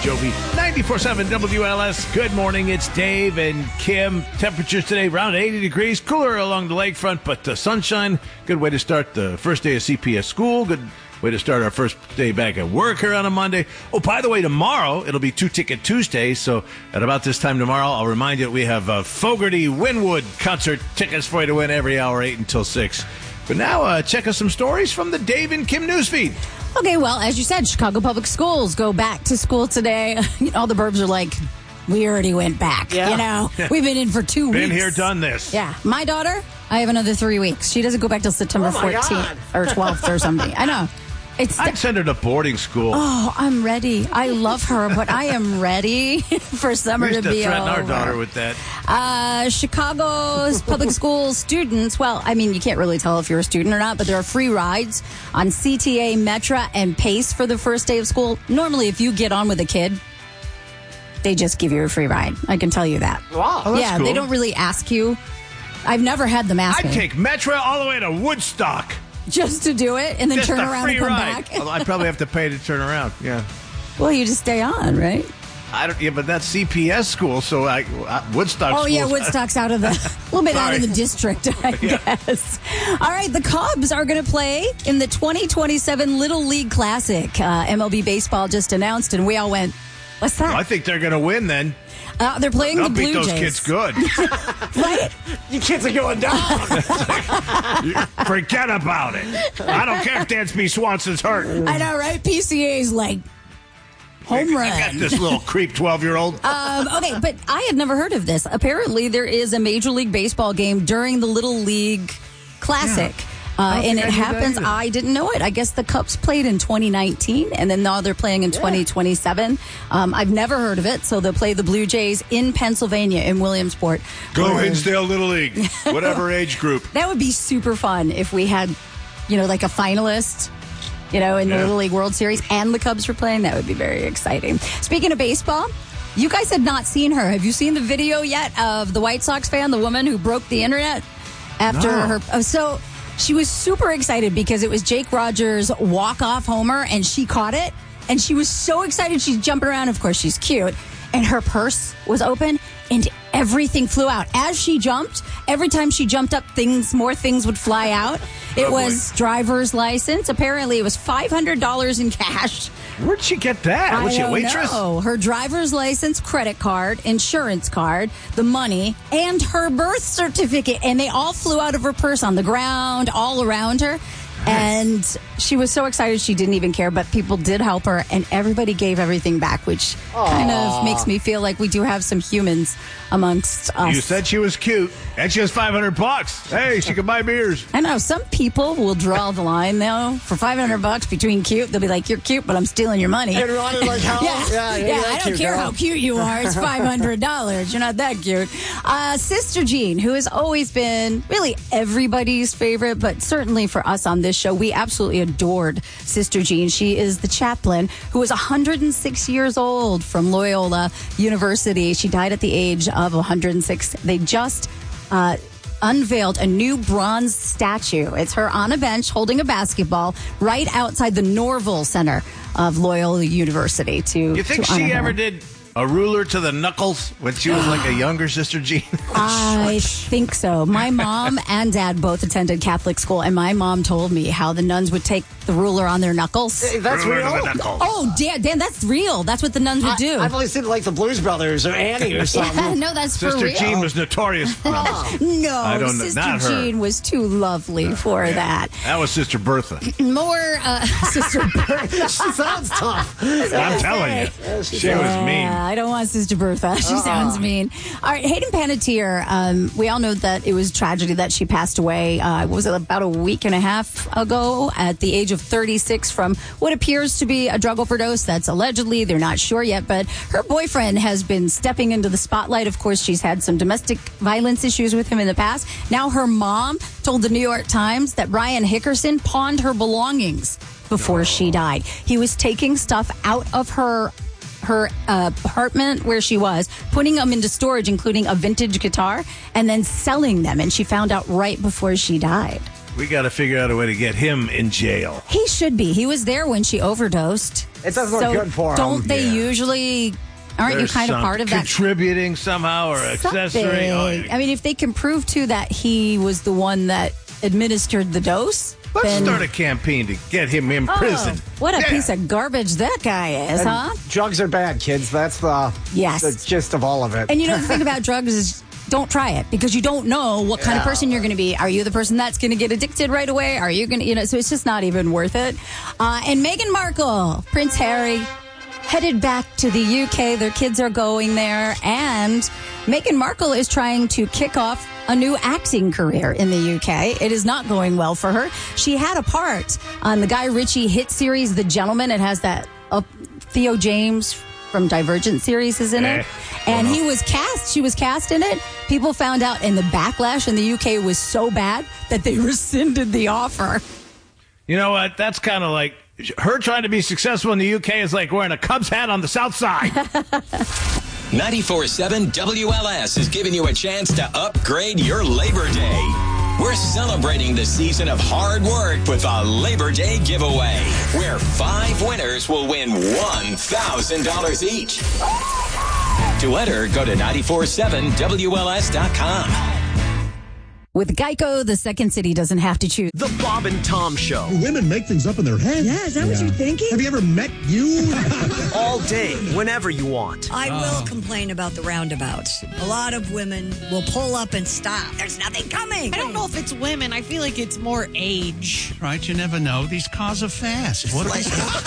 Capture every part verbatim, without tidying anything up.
Jovi, ninety-four point seven W L S. Good morning. It's Dave and Kim. Temperatures today around eighty degrees. Cooler along the lakefront, but uh, sunshine. Good way to start the first day of C P S school. Good way to start our first day back at work here on a Monday. Oh, by the way, tomorrow it'll be Two-Ticket Tuesday. So at about this time tomorrow, I'll remind you that we have uh, Fogerty Winwood concert tickets for you to win every hour, eight until six. But now, uh, check out some stories from the Dave and Kim newsfeed. Okay, well, as you said, Chicago Public Schools go back to school today. You know, all the burbs are like, we already went back. Yeah. You know, we've been in for two been weeks. Been here, done this. Yeah. My daughter, I have another three weeks. She doesn't go back till September oh fourteenth God. or twelfth or something. I know. It's I'd send her to boarding school. Oh, I'm ready. I love her, but I am ready for summer we used to be to threaten over. our daughter with that. Uh, Chicago's public school students, well, I mean, you can't really tell if you're a student or not, but there are free rides on C T A, Metra, and Pace for the first day of school. Normally, if you get on with a kid, they just give you a free ride. I can tell you that. Wow. Oh, that's yeah, cool. They don't really ask you. I've never had them ask I'd me. take Metra all the way to Woodstock. Just to do it and then just turn a around free and come ride. back. Although I'd probably have to pay to turn around. Yeah. Well, you just stay on, right? I don't. Yeah, but that's C P S school, so I, I Woodstock. Oh, yeah, schools- Woodstock's out of the, a little bit out of the district, I Yeah. guess. All right, the Cubs are going to play in the twenty twenty-seven Little League Classic. Uh, M L B Baseball just announced, and we all went, what's that? Well, I think they're going to win then. Uh, they're playing They'll the Blue beat those Jays. kids good. Right? You kids are going down. Forget about it. I don't care if Dansby Swanson's hurt. I know, right? P C A's like, home run. I got this little creep twelve-year-old. Um, okay, but I had never heard of this. Apparently, there is a Major League Baseball game during the Little League Classic. Yeah. Uh, and it I knew that happens, either. I didn't know it. I guess the Cubs played in twenty nineteen, and then now they're playing in Yeah. twenty twenty-seven. Um, I've never heard of it, so they'll play the Blue Jays in Pennsylvania, in Williamsport. Go Where- Hinsdale Little League, whatever age group. That would be super fun if we had, you know, like a finalist, you know, in the Yeah. Little League World Series, and the Cubs were playing. That would be very exciting. Speaking of baseball, you guys had not seen her. Have you seen the video yet of the White Sox fan, the woman who broke the internet after No. her? Oh, so she was super excited because it was Jake Rogers' walk-off homer, and she caught it. And she was so excited. She's jumping around. Of course, she's cute. And her purse was open, and everything flew out. As she jumped, every time she jumped up, things, more things would fly out. It Oh, boy. was driver's license. Apparently, it was five hundred dollars in cash. Where'd she get that? Was I she a don't waitress? know. Her driver's license, credit card, insurance card, the money, and her birth certificate. And they all flew out of her purse on the ground, all around her. And she was so excited she didn't even care, but people did help her, and everybody gave everything back, which kind of makes me feel like we do have some humans amongst us. You said she was cute, and she has five hundred bucks. Hey, she can buy beers. I know some people will draw the line though. For five hundred bucks between cute, they'll be like, "You're cute, but I'm stealing your money." And running like how? Yeah, yeah, yeah, you're I that don't cute, care girl. how cute you are. It's five hundred dollars. You're not that cute. Uh, Sister Jean, who has always been really everybody's favorite, but certainly for us on this show, we absolutely adored Sister Jean. She is the chaplain who was one hundred six years old from Loyola University. She died at the age of one hundred six. They just uh, unveiled a new bronze statue. It's her on a bench holding a basketball right outside the Norville Center of Loyola University. To You think to honor she her. ever did a ruler to the knuckles when she was like a younger Sister Jean? I think so. My mom and dad both attended Catholic school, and my mom told me how the nuns would take the ruler on their knuckles. Hey, that's Ruler to real. the knuckles. Oh, Dan, Dan, that's real. That's what the nuns would do. I, I've only seen like the Blues Brothers or Annie or something. no, that's for Sister real. Jean was notorious. for nuns. no, I don't know. Sister Not her. Jean was too lovely for that. That was Sister Bertha. More, uh, Sister She sounds tough. I'm telling you, she was mean. Yeah, I don't want Sister Bertha. She sounds mean. All right, Hayden Panettiere, um, we all know that it was tragedy that she passed away, uh, was it about a week and a half ago at the age of thirty-six from what appears to be a drug overdose. That's allegedly, they're not sure yet, but her boyfriend has been stepping into the spotlight. Of course, she's had some domestic violence issues with him in the past. Now her mom told the New York Times that Brian Hickerson pawned her belongings before she died. He was taking stuff out of her her uh, apartment where she was, putting them into storage, including a vintage guitar, and then selling them. And she found out right before she died. We got to figure out a way to get him in jail. He should be. He was there when she overdosed. It doesn't so look good for them. Don't they Yeah. usually? Aren't There's you kind of some part of that? contributing somehow or accessory? Something. Oh, yeah. I mean, if they can prove too that he was the one that administered the dose, Let's then start a campaign to get him in prison. Oh, what a Yeah. piece of garbage that guy is, And huh? drugs are bad, kids. That's the, Yes. the gist of all of it. And you know, the thing about drugs is don't try it because you don't know what kind of Yeah. person you're going to be. Are you the person that's going to get addicted right away? Are you going to, you know, so it's just not even worth it. Uh, and Meghan Markle, Prince Harry, headed back to the U K. Their kids are going there. And Meghan Markle is trying to kick off a new acting career in the U K. It is not going well for her. She had a part on the Guy Ritchie hit series, The Gentleman. It has that uh, Theo James from Divergent series is in it. Eh. And Oh, no. he was cast. She was cast in it. People found out, and the backlash in the U K was so bad that they rescinded the offer. You know what? That's kind of like her trying to be successful in the U K is like wearing a Cubs hat on the South Side. ninety-four point seven W L S is giving you a chance to upgrade your Labor Day. We're celebrating the season of hard work with a Labor Day giveaway, where five winners will win one thousand dollars each. To enter, go to nine four seven W L S dot com. With Geico, the second city doesn't have to choose. The Bob and Tom Show. Women make things up in their head. Yeah, is that what you're thinking? Have you ever met you? All day, whenever you want. I will complain about the roundabouts. A lot of women will pull up and stop. There's nothing coming. I don't know if it's women. I feel like it's more age. Right, you never know. These cars are fast. What They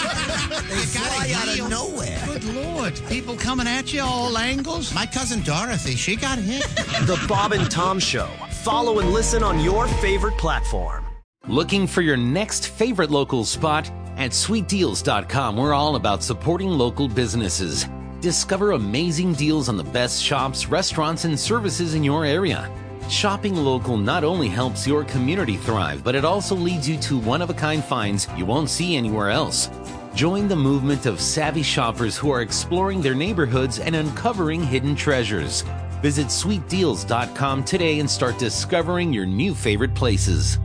fly out of nowhere. Good Lord. People coming at you all angles. My cousin Dorothy, she got hit. The Bob and Tom Show. Follow and listen on your favorite platform. Looking for your next favorite local spot? At sweet deals dot com, we're all about supporting local businesses. Discover amazing deals on the best shops, restaurants, and services in your area. Shopping local not only helps your community thrive, but it also leads you to one-of-a-kind finds you won't see anywhere else. Join the movement of savvy shoppers who are exploring their neighborhoods and uncovering hidden treasures. Visit sweet deals dot com today and start discovering your new favorite places.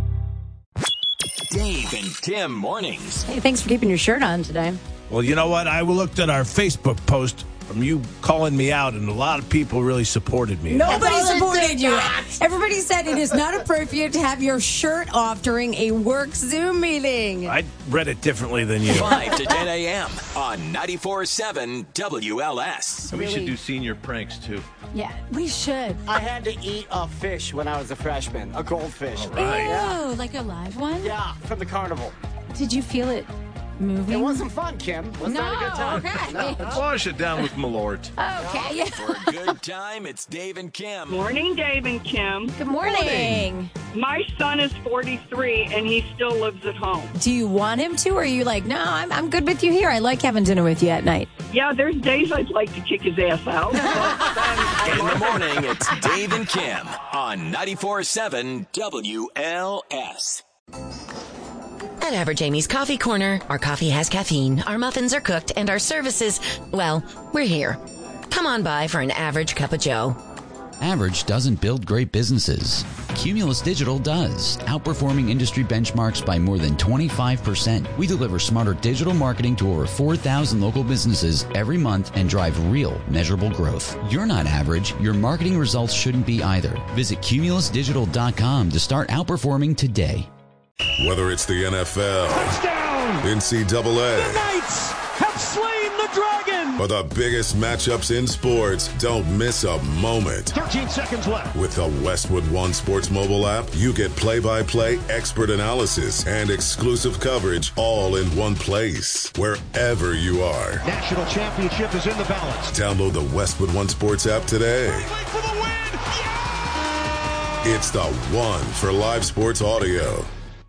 Dave and Kim mornings. Hey, thanks for keeping your shirt on today. Well, you know what? I looked at our Facebook post from you calling me out, and a lot of people really supported me. Nobody That's all it supported did, you. God. Everybody said it is not appropriate to have your shirt off during a work Zoom meeting. I read it differently than you. five to ten a.m. on ninety-four point seven W L S. We should do senior pranks, too. Yeah, we should. I had to eat a fish when I was a freshman, a goldfish. Right. Ew, like a live one? Yeah, from the carnival. Did you feel it moving? It wasn't fun, Kim. Was No, that a good time? okay. Let's wash it down with Malort. Okay, yeah. For a good time, it's Dave and Kim. Morning, Dave and Kim. Good morning. My son is forty-three and he still lives at home. Do you want him to, or are you like, no, I'm, I'm good with you here. I like having dinner with you at night. Yeah, there's days I'd like to kick his ass out. But In the morning, it's Dave and Kim on ninety-four point seven W L S. At Average Amy's Coffee Corner, our coffee has caffeine, our muffins are cooked, and our services, well, we're here. Come on by for an average cup of joe. Average doesn't build great businesses. Cumulus Digital does, outperforming industry benchmarks by more than twenty-five percent. We deliver smarter digital marketing to over four thousand local businesses every month and drive real, measurable growth. You're not average. Your marketing results shouldn't be either. Visit cumulus digital dot com to start outperforming today. Whether it's the N F L, touchdown, N C double A, the Knights have slain the dragon, or the biggest matchups in sports, don't miss a moment. thirteen seconds left. With the Westwood One Sports mobile app, you get play-by-play expert analysis and exclusive coverage all in one place, wherever you are. National championship is in the balance. Download the Westwood One Sports app today. For the win. Yeah! It's the one for live sports audio.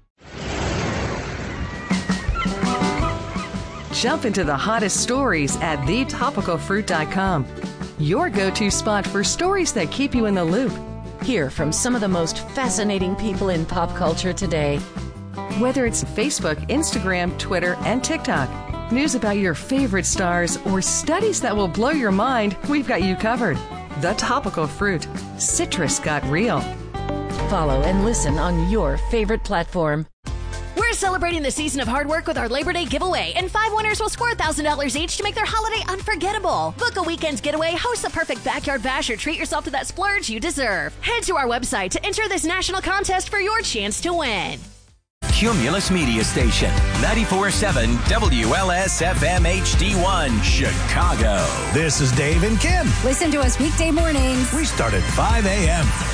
Jump into the hottest stories at the topical fruit dot com. Your go-to spot for stories that keep you in the loop. Hear from some of the most fascinating people in pop culture today. Whether it's Facebook, Instagram, Twitter, and TikTok, news about your favorite stars, or studies that will blow your mind, we've got you covered. The Topical Fruit. Citrus got real. Follow and listen on your favorite platform. We're celebrating the season of hard work with our Labor Day giveaway, and five winners will score one thousand dollars each to make their holiday unforgettable. Book a weekend's getaway, host the perfect backyard bash, or treat yourself to that splurge you deserve. Head to our website to enter this national contest for your chance to win. Cumulus Media Station, ninety-four point seven W L S F M H D one, Chicago. This is Dave and Kim. Listen to us weekday mornings. We start at five a.m.